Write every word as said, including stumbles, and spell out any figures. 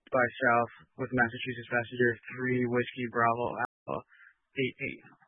by South with Massachusetts Passenger three Whiskey Bravo Alpha eight eight.